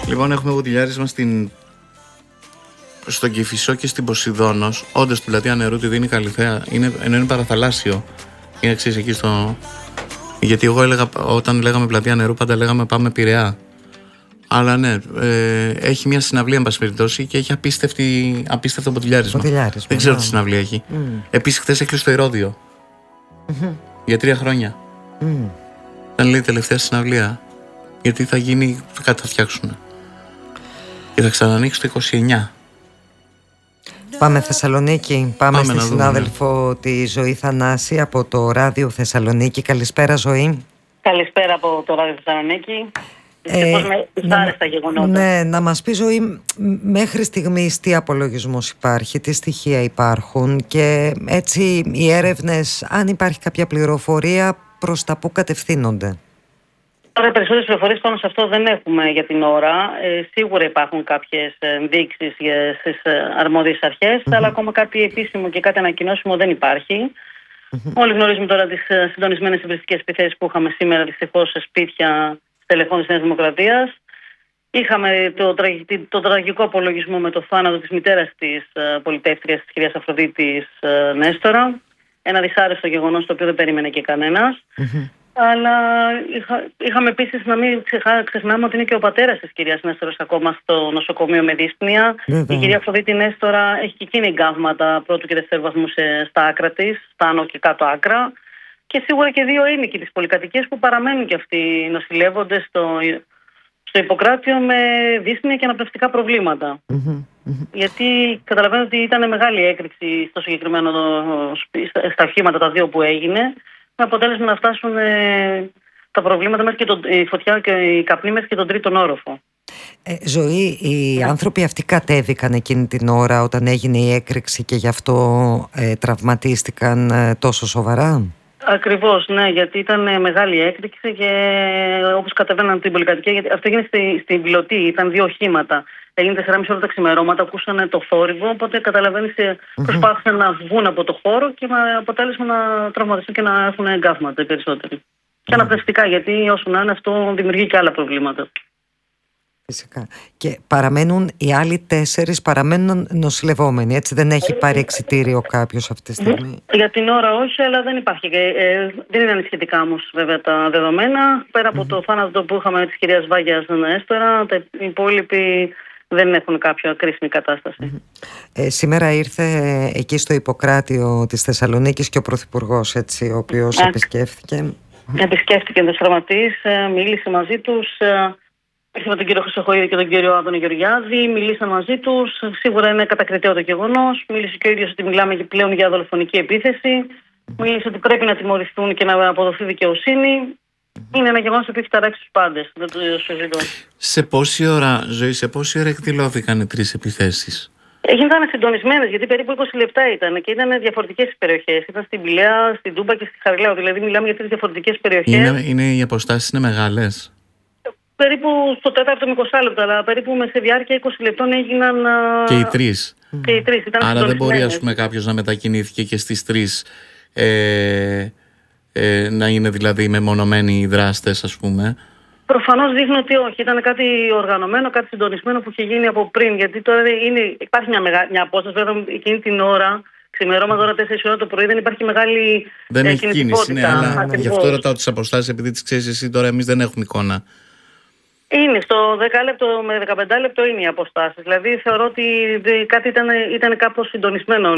Λοιπόν, έχουμε βοτιλιάρισμα στον Κηφισό και στην Ποσειδώνος. Όντως, την πλατεία νερού τη δίνει Καλυθέα, ενώ είναι παραθαλάσσιο. Είναι εξής εκεί στο. Γιατί εγώ έλεγα, όταν λέγαμε πλατεία νερού, πάντα λέγαμε πάμε Πειραιά. Αλλά ναι, έχει μια συναυλία, εν πάση περιπτώσει, και έχει απίστευτο βοτιλιάρισμα. Δεν ξέρω τι συναυλία έχει. Επίσης, χθες έκλεισε το Ηρώδειο. Για 3 χρόνια. Ήταν, λέει, τελευταία συναυλία. Γιατί θα γίνει, κάτι θα φτιάξουν. Και θα ξανανοίξει το 29. Πάμε Θεσσαλονίκη. Πάμε στη συνάδελφο τη Ζωή Θανάση από το Ράδιο Θεσσαλονίκη. Καλησπέρα, Ζωή. Καλησπέρα από το Ράδιο Θεσσαλονίκη. Στα γεγονότα. Ναι, να μας πει, Ζωή, μέχρι στιγμής τι απολογισμός υπάρχει, τι στοιχεία υπάρχουν και έτσι οι έρευνες, αν υπάρχει κάποια πληροφορία, προς τα που κατευθύνονται. Τώρα περισσότερες πληροφορίες πάνω σε αυτό δεν έχουμε για την ώρα. Σίγουρα υπάρχουν κάποιες ενδείξεις στις αρμόδιες αρχές, αλλά ακόμα κάτι επίσημο και κάτι ανακοινώσιμο δεν υπάρχει. Όλοι γνωρίζουμε τώρα τις συντονισμένες υβριστικές επιθέσεις που είχαμε σήμερα δυστυχώς σε σπίτια στελεχών της Νέας Δημοκρατίας. Είχαμε το τραγικό απολογισμό με το θάνατο της μητέρας της πολιτεύτριας, της κυρίας Αφροδίτης Νέστορα. Ένα δυσάρεστο γεγονός το οποίο δεν περίμενε και κανένας. Αλλά είχαμε επίσης να μην ξεχνάμε ότι είναι και ο πατέρας της κυρίας Νέστορας ακόμα στο νοσοκομείο με δύσπνοια. Η κυρία Αφροδίτη Νέστορα έχει και εκείνη εγκάβματα πρώτου και δευτέρου βαθμού στα άκρα της, στα άνω και κάτω άκρα. Και σίγουρα και 2 ένοικοι της πολυκατοικίας που παραμένουν και αυτοί νοσηλεύονται στο Ιπποκράτιο με δύσπνοια και αναπνευστικά προβλήματα. Γιατί καταλαβαίνω ότι ήταν μεγάλη έκρηξη στο συγκεκριμένο στα οχήματα τα 2 που έγινε, με αποτέλεσμα να φτάσουν τα προβλήματα μέχρι και η φωτιά και η καπνή μέχρι και τον 3ο όροφο. Ζωή, οι άνθρωποι αυτοί κατέβηκαν εκείνη την ώρα όταν έγινε η έκρηξη και γι' αυτό τραυματίστηκαν τόσο σοβαρά? Ακριβώς, ναι, γιατί ήταν μεγάλη έκρηξη και όπως κατεβαίναν την πολυκατοικία, γιατί αυτό έγινε στην πιλωτή, ήταν 2 οχήματα. Έγινε 4,5 ώρα τα ξημερώματα, ακούσανε το θόρυβο, οπότε καταλαβαίνεις, προσπάθησαν να βγουν από το χώρο και με αποτέλεσμα να τραυματιστούν και να έχουν εγκάβματα οι περισσότεροι. Και αναπνευστικά, γιατί όσο να είναι αυτό δημιουργεί και άλλα προβλήματα. Φυσικά. Και παραμένουν οι άλλοι 4, παραμένουν νοσηλευόμενοι, έτσι, δεν έχει πάρει εξιτήριο κάποιος αυτή τη στιγμή? Για την ώρα όχι, αλλά δεν υπάρχει. Δεν είναι ανησυχητικά όμως βέβαια τα δεδομένα. Πέρα από το θάνατο που είχαμε της κυρίας Βάγιας Νέστορα, οι υπόλοιποι δεν έχουν κάποια κρίσιμη κατάσταση. Σήμερα ήρθε εκεί στο Ιπποκράτιο της Θεσσαλονίκης και ο Πρωθυπουργός, έτσι, ο οποίος επισκέφθηκε. Επισκέφθηκε τους τραυματίες, μίλησε μαζί τους. Ήρθε με τον κύριο Χρυσοχοίδη και τον κύριο Άδωνη Γεωργιάδη, μιλήσαν μαζί τους. Σίγουρα είναι κατακριτέο το γεγονός. Μίλησε και ο ίδιος ότι μιλάμε πλέον για δολοφονική επίθεση. Μίλησε ότι πρέπει να τιμωρηθούν και να αποδοθεί δικαιοσύνη. Είναι ένα γεγονός που έχει ταράξει τους πάντες. Δεν το συζητώ. Σε πόση ώρα, Ζωή, σε πόση ώρα εκδηλώθηκαν οι 3 επιθέσεις? Έγιναν συντονισμένες, γιατί περίπου 20 λεπτά ήταν και ήταν διαφορετικές περιοχές. Ήταν στην Πηλαία, στην Τούμπα και στη Χαριλάου. Δηλαδή, μιλάμε για 3 διαφορετικές περιοχές. Οι αποστάσεις είναι μεγάλες? Περίπου στο 4ο με 20 λεπτό, αλλά περίπου σε διάρκεια 20 λεπτών έγιναν. Και οι 3. Και οι 3 ήταν. Άρα δεν μπορεί, ας πούμε, κάποιος να μετακινήθηκε και στις 3 να είναι δηλαδή μεμονωμένοι οι δράστες, ας πούμε. Προφανώς δείχνει ότι όχι. Ήταν κάτι οργανωμένο, κάτι συντονισμένο που είχε γίνει από πριν. Γιατί τώρα υπάρχει μια απόσταση. Βέβαια, εκείνη την ώρα, ξημερώματα ώρα 4 ώρα το πρωί, δεν υπάρχει μεγάλη. Δεν έχει κίνηση, ναι, αλλά γι' αυτό ρωτάω τις αποστάσεις, επειδή τις ξέρεις εσύ τώρα, εμείς δεν έχουμε εικόνα. Είναι στο 10 λεπτό με 15 λεπτό είναι οι αποστάσεις. Δηλαδή θεωρώ ότι κάτι ήταν κάπως συντονισμένο,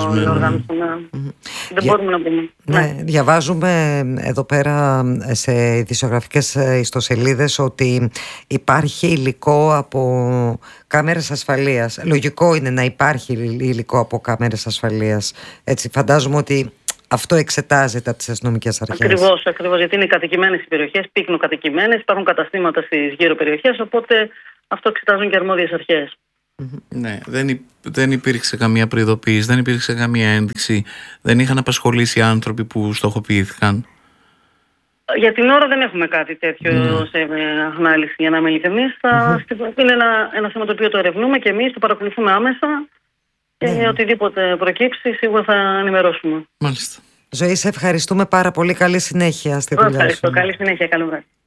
Δεν μπορούμε να πούμε. Ναι, διαβάζουμε εδώ πέρα σε ειδησιογραφικές ιστοσελίδες ότι υπάρχει υλικό από κάμερες ασφαλείας. Λογικό είναι να υπάρχει υλικό από κάμερες ασφαλείας. Έτσι, φαντάζομαι ότι αυτό εξετάζεται από τις αστυνομικές αρχές. Ακριβώς, γιατί είναι κατοικημένες οι περιοχές, πύκνο κατοικημένες, υπάρχουν καταστήματα στις γύρω περιοχές, οπότε αυτό εξετάζουν και αρμόδιες αρχές. Ναι, δεν υπήρξε καμία προειδοποίηση, δεν υπήρξε καμία ένδειξη, δεν είχαν απασχολήσει άνθρωποι που στοχοποιήθηκαν. Για την ώρα δεν έχουμε κάτι τέτοιο σε ανάλυση, για να είμαι ειλικρινής. Είναι ένα θέμα το οποίο το ερευνούμε και εμείς το παρακολουθούμε άμεσα. Και οτιδήποτε προκύψει, σίγουρα θα ενημερώσουμε. Μάλιστα. Ζωή, σε ευχαριστούμε πάρα πολύ. Καλή συνέχεια στη δουλειά σου. Ευχαριστώ. Καλή συνέχεια. Καλό βράδυ.